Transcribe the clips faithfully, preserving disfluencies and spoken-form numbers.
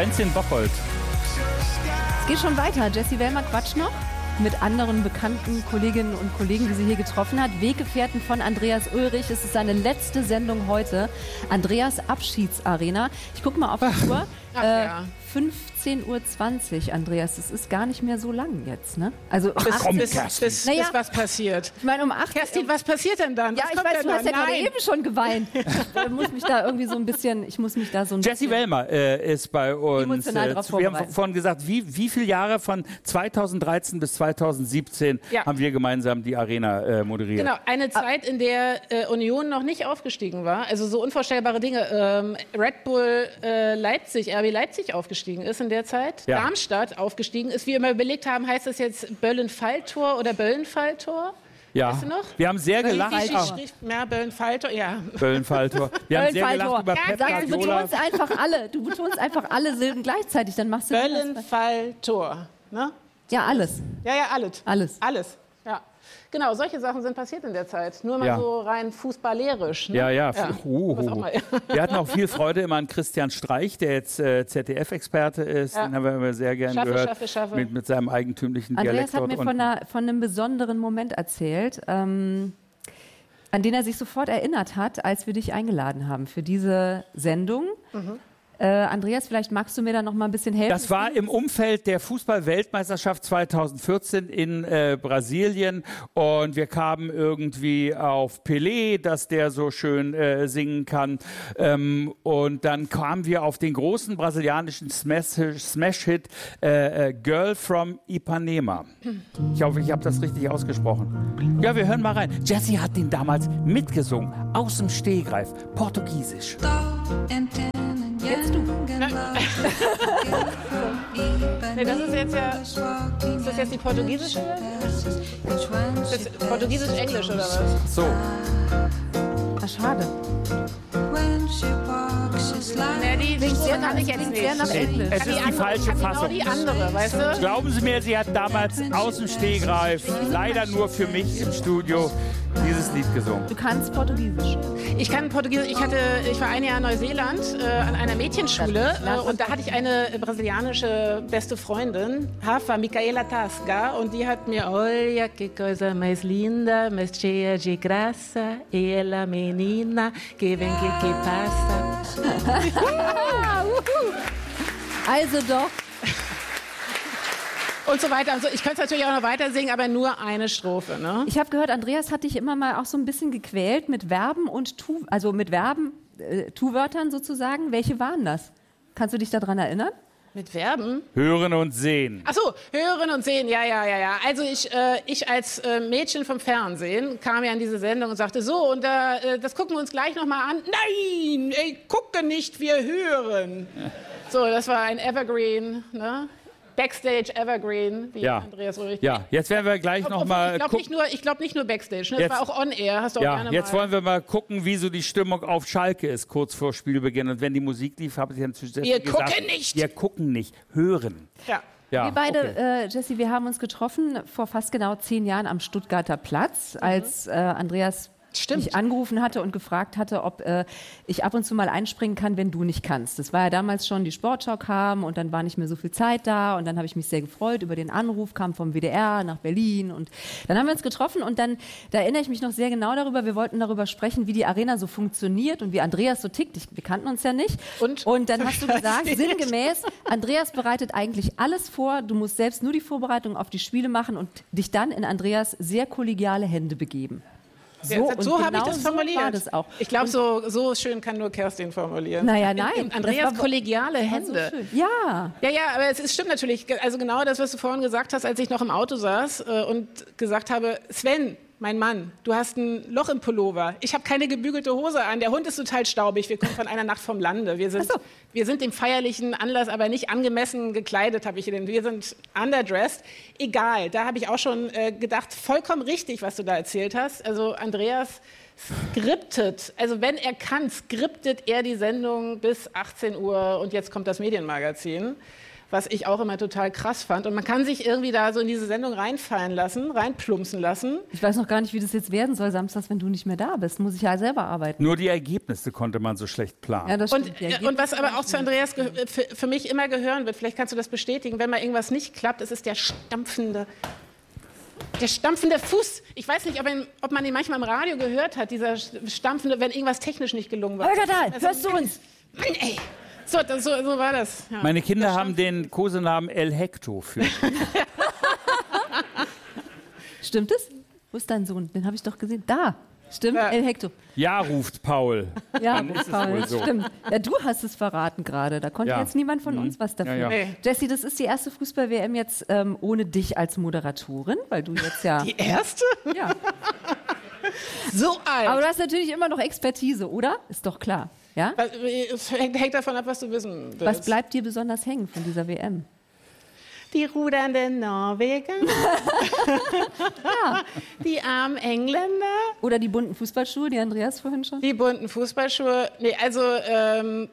Fränzchen Bocholt. Es geht schon weiter. Jessie Wellmer quatscht noch mit anderen bekannten Kolleginnen und Kollegen, die sie hier getroffen hat. Weggefährten von Andreas Ulrich. Es ist seine letzte Sendung heute. Andreas Abschiedsarena. Ich gucke mal auf die Uhr. Ach, äh, ja. fünfzehn Uhr zwanzig, Andreas. Das ist gar nicht mehr so lang jetzt, ne? Also um Bis, acht, bis, Kerstin. bis, Naja. bis was passiert. ich meine um acht. Kerstin, was passiert denn dann? Ja, Was ich kommt weiß, denn du hast ja dann? gerade Nein. eben schon geweint. Ich muss mich da irgendwie so ein bisschen, ich muss mich da so ein Jessie bisschen... Wellmer äh, ist bei uns. Emotional Äh, drauf wir haben vorbereitet. vorhin gesagt, wie, wie viele Jahre von zweitausenddreizehn bis zweitausendsiebzehn Ja. haben wir gemeinsam die Arena äh, moderiert. Genau, eine Zeit, in der äh, Union noch nicht aufgestiegen war. Also so unvorstellbare Dinge. Ähm, Red Bull äh, Leipzig, R B Leipzig aufgestiegen ist in der Zeit. Ja. Darmstadt aufgestiegen ist. Wie wir immer überlegt haben, heißt das jetzt Böllen-Falltor oder Böllen-Falltor? Ja. Weißt du noch? Wir haben sehr gelacht. Wie Falltor. schrieb ja, Böllen-Falltor, ja. Böllenfalltor. Wir haben sehr Böllenfalltor. gelacht über Ja, Pep sag, Du Guardiola. betonst einfach alle, du betonst einfach alle Silben gleichzeitig, dann machst du... Böllen-Falltor. Ne? Ja, alles. Ja, ja, alles. Alles. Alles, ja. Genau, solche Sachen sind passiert in der Zeit. Nur mal Ja. so rein fußballerisch. Ne? Ja, ja. ja. Uh, Was auch mal. Wir hatten auch viel Freude immer an Christian Streich, der jetzt äh, Z D F-Experte ist. Ja. Den haben wir immer sehr gern Schaffe, gehört. schaffe, schaffe. Mit, mit seinem eigentümlichen Andreas Dialekt hat dort mir unten. von, einer, von einem besonderen Moment erzählt, ähm, an den er sich sofort erinnert hat, als wir dich eingeladen haben für diese Sendung. Mhm. Äh, Andreas, vielleicht magst du mir da noch mal ein bisschen helfen. Das war im Umfeld der Fußball-Weltmeisterschaft zweitausendvierzehn in äh, Brasilien und wir kamen irgendwie auf Pelé, dass der so schön äh, singen kann, ähm, und dann kamen wir auf den großen brasilianischen Smash- Smash-Hit äh, äh, Girl from Ipanema. Ich hoffe, ich habe das richtig ausgesprochen. Ja, wir hören mal rein. Jessie hat den damals mitgesungen, aus dem Stegreif, portugiesisch. Jetzt du. Nee, das ist jetzt ja. Ist das jetzt die portugiesische? Das ist Portugiesisch-Englisch oder was? So. Ah, schade. Nee, die Klingt Strophe sehr kann ich jetzt klingt nicht. sehr nach Englisch. Es ist die andere, falsche ich kann Fassung. Genau die andere, weißt du? Glauben Sie mir, sie hat damals aus dem Stegreif, leider nur für mich im Studio, dieses Lied gesungen. Du kannst Portugiesisch. Ich kann Portugiesisch. Ich hatte, ich war ein Jahr in Neuseeland äh, an einer Mädchenschule äh, und da hatte ich eine brasilianische beste Freundin, Rafa Micaela Tasca, und die hat mir Olha que coisa mais linda, mais cheia de graça, ela menina que vem que que passa. Also doch. Und so weiter. Also ich könnte es natürlich auch noch weiter singen, aber nur eine Strophe. Ne? Ich habe gehört, Andreas hat dich immer mal auch so ein bisschen gequält mit Verben und Tu, also mit Verben, äh, Tu-Wörtern sozusagen. Welche waren das? Kannst du dich daran erinnern? Mit Verben? Hören und sehen. Ach so, hören und sehen, ja, ja, ja, ja. Also ich, äh, ich als äh, Mädchen vom Fernsehen kam ja in diese Sendung und sagte, so, und äh, das gucken wir uns gleich nochmal an. Nein, ey, gucke nicht, wir hören. So, das war ein Evergreen, ne? Backstage Evergreen, wie Ja. Andreas Ulrich. Ja, jetzt werden wir gleich Ob- ob- nochmal Ich glaube nicht, gucken. nur- ich glaub nicht nur Backstage, ne? Jetzt- Das war auch On-Air, hast du auch Ja, gerne jetzt mal. wollen wir mal gucken, wie so die Stimmung auf Schalke ist, kurz vor Spielbeginn. Und wenn die Musik lief, habe ich dann zu Jessie Wir gesagt, gucken nicht. Wir gucken nicht, hören. Ja. Ja, Wir beide, okay. äh, Jessie, wir haben uns getroffen vor fast genau zehn Jahren am Stuttgarter Platz, als äh, Andreas Stimmt. mich angerufen hatte und gefragt hatte, ob äh, ich ab und zu mal einspringen kann, wenn du nicht kannst. Das war ja damals schon, die Sportschau kam und dann war nicht mehr so viel Zeit da und dann habe ich mich sehr gefreut über den Anruf, kam vom W D R nach Berlin und dann haben wir uns getroffen und dann, da erinnere ich mich noch sehr genau darüber, wir wollten darüber sprechen, wie die Arena so funktioniert und wie Andreas so tickt. Ich, wir kannten uns ja nicht. Und? Und dann hast du gesagt, Nicht. sinngemäß, Andreas bereitet eigentlich alles vor, du musst selbst nur die Vorbereitung auf die Spiele machen und dich dann in Andreas sehr kollegiale Hände begeben. So, ja, so und habe ich genau das formuliert. So war das auch. Ich glaube, so, so schön kann nur Kerstin formulieren. Naja, nein. In, in Andreas Das war- kollegiale das war so Hände. schön. Ja. Ja, ja, aber es ist, stimmt natürlich. Also genau das, was du vorhin gesagt hast, als ich noch im Auto saß äh, und gesagt habe, Sven, mein Mann, du hast ein Loch im Pullover. Ich habe keine gebügelte Hose an. Der Hund ist total staubig. Wir kommen von einer Nacht vom Lande. Wir sind, Ach so. wir sind dem feierlichen Anlass aber nicht angemessen gekleidet, habe ich gedacht. Wir sind underdressed. Egal, da habe ich auch schon äh, gedacht, vollkommen richtig, was du da erzählt hast. Also Andreas skriptet, also wenn er kann, skriptet er die Sendung bis achtzehn Uhr und jetzt kommt das Medienmagazin. was ich auch immer total krass fand. Und man kann sich irgendwie da so in diese Sendung reinfallen lassen, reinplumpsen lassen. Ich weiß noch gar nicht, wie das jetzt werden soll, samstags, wenn du nicht mehr da bist. Muss ich ja selber arbeiten. Nur die Ergebnisse konnte man so schlecht planen. Ja, das Und, stimmt. und was aber auch zu Andreas für, für mich immer gehören wird, vielleicht kannst du das bestätigen, wenn mal irgendwas nicht klappt, es ist der stampfende, der stampfende Fuß. Ich weiß nicht, ob, ihn, ob man ihn manchmal im Radio gehört hat, dieser stampfende, wenn irgendwas technisch nicht gelungen war. Holger Dahl, Also, hörst du uns? Mann, ey. So, das, so, so war das. Ja. Meine Kinder haben den Kosenamen El Hecto für. Stimmt es? Wo ist dein Sohn? Den habe ich doch gesehen. Da. Stimmt, Ja. El Hecto. Ja, ruft Paul. Ja, Dann ist es Paul, wohl das so. stimmt. Ja, du hast es verraten gerade. Da konnte Ja. jetzt niemand von uns was dafür. Ja, ja. Nee. Jessie, das ist die erste Fußball-W M jetzt ähm, ohne dich als Moderatorin, weil du jetzt ja... Die erste? ja. So alt. Aber du hast natürlich immer noch Expertise, oder? Ist doch klar. Ja? Was- Es hängt, hängt davon ab, was du wissen willst. Was bleibt dir besonders hängen von dieser W M? Die rudernden Norweger, die armen Engländer, Oder die bunten Fußballschuhe, die Andreas vorhin schon? die bunten Fußballschuhe. Nee, also, ähm,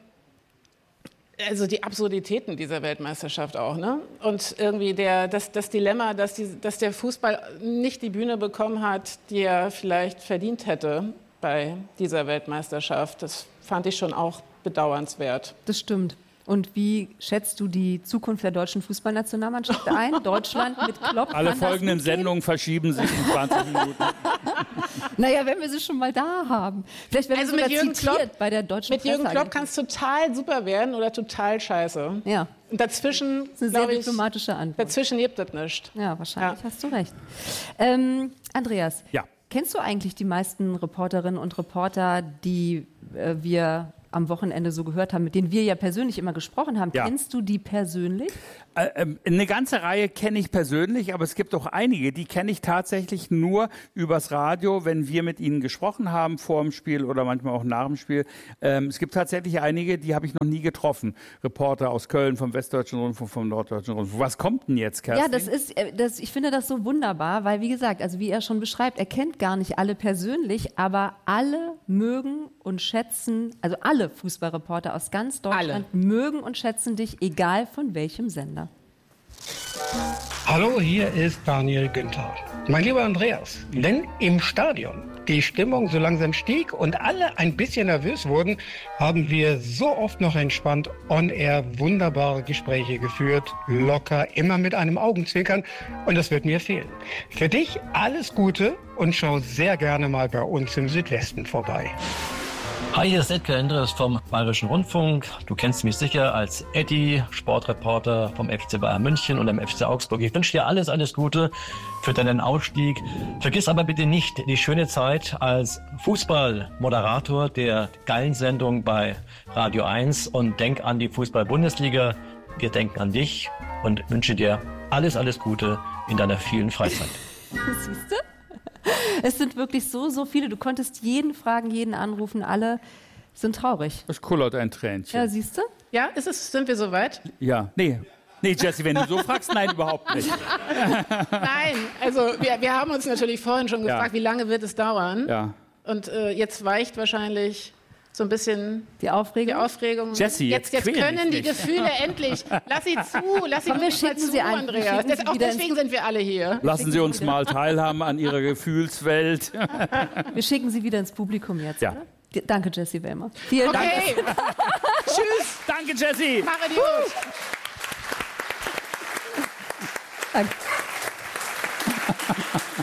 also die Absurditäten dieser Weltmeisterschaft auch. Ne? Und irgendwie der, das, das Dilemma, dass, die, dass der Fußball nicht die Bühne bekommen hat, die er vielleicht verdient hätte bei dieser Weltmeisterschaft. Das fand ich schon auch bedauernswert. Das stimmt. Und wie schätzt du die Zukunft der deutschen Fußballnationalmannschaft ein? Deutschland mit Klopp? Alle kann das folgenden gut gehen? Sendungen verschieben sich um zwanzig Minuten. Naja, wenn wir sie schon mal da haben. Vielleicht werden Also wir mit sogar Jürgen zitiert Klopp- bei der deutschen Mit Jürgen Klopp Presseagentur. kann es total super werden oder total scheiße. Ja, Und dazwischen, das ist eine sehr glaube ich, diplomatische Antwort. dazwischen gibt es nichts. Ja, wahrscheinlich Ja. hast du recht. Ähm, Andreas, Ja. kennst du eigentlich die meisten Reporterinnen und Reporter, die äh, wir am Wochenende so gehört haben, mit denen wir ja persönlich immer gesprochen haben? Ja. Kennst du die persönlich? Äh, ähm, eine ganze Reihe kenne ich persönlich, aber es gibt auch einige, die kenne ich tatsächlich nur übers Radio, wenn wir mit ihnen gesprochen haben vor dem Spiel oder manchmal auch nach dem Spiel. Ähm, es gibt tatsächlich einige, die habe ich noch nie getroffen. Reporter aus Köln, vom Westdeutschen Rundfunk, vom Norddeutschen Rundfunk. Was kommt denn jetzt, Kerstin? Ja, das ist, äh, das, ich finde das so wunderbar, weil wie gesagt, also wie er schon beschreibt, er kennt gar nicht alle persönlich, aber alle mögen und schätzen, also alle Fußballreporter aus ganz Deutschland Alle. mögen und schätzen dich, egal von welchem Sender. Hallo, hier ist Daniel Günther. Mein lieber Andreas, wenn im Stadion die Stimmung so langsam stieg und alle ein bisschen nervös wurden, haben wir so oft noch entspannt on-air wunderbare Gespräche geführt, locker, immer mit einem Augenzwinkern und das wird mir fehlen. Für dich alles Gute und schau sehr gerne mal bei uns im Südwesten vorbei. Hi, hier ist Edgar Endres vom Bayerischen Rundfunk. Du kennst mich sicher als Eddie, Sportreporter vom F C Bayern München und dem F C Augsburg. Ich wünsche dir alles, alles Gute für deinen Ausstieg. Vergiss aber bitte nicht die schöne Zeit als Fußballmoderator der geilen Sendung bei Radio eins und denk an die Fußball-Bundesliga. Wir denken an dich und wünsche dir alles, alles Gute in deiner vielen Freizeit. Siehst du? Es sind wirklich so, so viele. Du konntest jeden fragen, jeden anrufen. Alle sind traurig. Es kullert ein Tränchen. Ja, siehst du? Ja, ist es, sind wir soweit? Ja, nee. Nee, Jessie, wenn du so fragst, nein, überhaupt nicht. Nein, also wir, wir haben uns natürlich vorhin schon gefragt, Ja. wie lange wird es dauern? Ja. Und äh, jetzt weicht wahrscheinlich so ein bisschen Die Aufregung. die Aufregung. Jessie, jetzt, jetzt jetzt quäl können mich die nicht. Gefühle endlich. Lass sie zu, lass sie Komm, wir ruhig mal schicken zu, sie ein. Wir Andreas. schicken Das, sie auch wieder ins- deswegen sind wir alle hier. Lassen Sie uns mal teilhaben an Ihrer Gefühlswelt. Wir schicken sie wieder ins Publikum jetzt, Ja. oder? D- Danke, Jessie Wellmer. Vielen Dank. Okay, tschüss, Danke, Jessie. mach Idiot. Danke.